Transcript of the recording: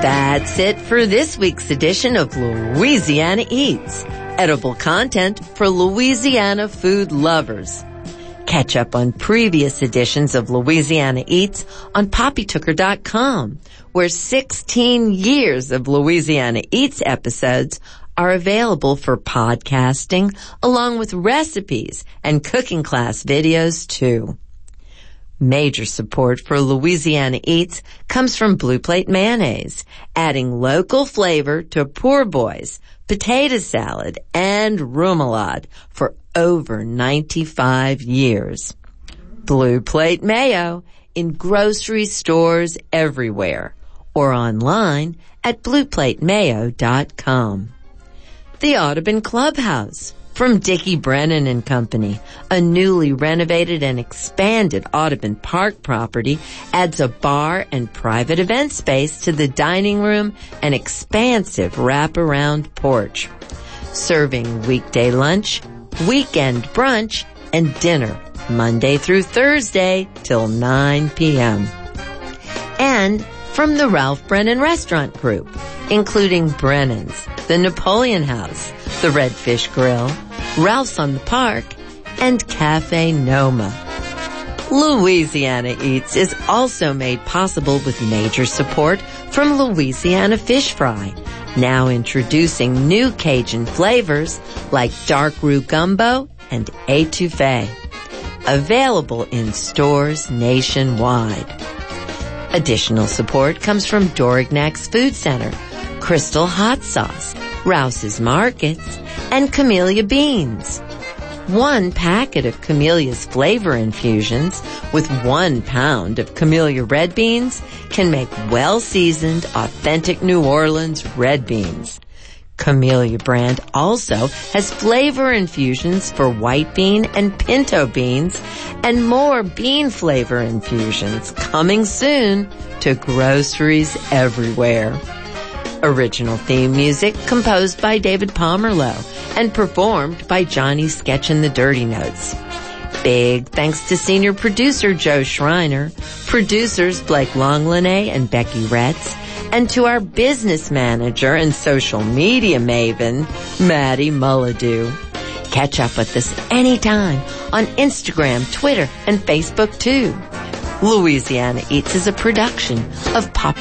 That's it for this week's edition of Louisiana Eats, edible content for Louisiana food lovers. Catch up on previous editions of Louisiana Eats on poppytooker.com, where 16 years of Louisiana Eats episodes are available for podcasting, along with recipes and cooking class videos too. Major support for Louisiana Eats comes from Blue Plate Mayonnaise, adding local flavor to poor boys, potato salad, and remoulade for over 95 years. Blue Plate Mayo in grocery stores everywhere or online at blueplatemayo.com. The Audubon Clubhouse from Dickie Brennan and Company, a newly renovated and expanded Audubon Park property, adds a bar and private event space to the dining room and expansive wraparound porch, serving weekday lunch, weekend brunch, and dinner Monday through Thursday till 9 p.m. And from the Ralph Brennan Restaurant Group, including Brennan's, the Napoleon House, the Redfish Grill, Ralph's on the Park, and Cafe Noma. Louisiana Eats is also made possible with major support from Louisiana Fish Fry, now introducing new Cajun flavors like dark roux gumbo and etouffee, available in stores nationwide. Additional support comes from Dorignac's Food Center, Crystal Hot Sauce, Rouse's Markets, and Camellia Beans. 1 packet of Camellia's flavor infusions with 1 pound of Camellia red beans can make well-seasoned, authentic New Orleans red beans. Camellia brand also has flavor infusions for white bean and pinto beans, and more bean flavor infusions coming soon to groceries everywhere. Original theme music composed by David Pomerleau and performed by Johnny Sketch and the Dirty Notes. Big thanks to senior producer Joe Schreiner, producers Blake Longlinay and Becky Retz, and to our business manager and social media maven, Maddie Mullidew. Catch up with us anytime on Instagram, Twitter, and Facebook too. Louisiana Eats is a production of Pop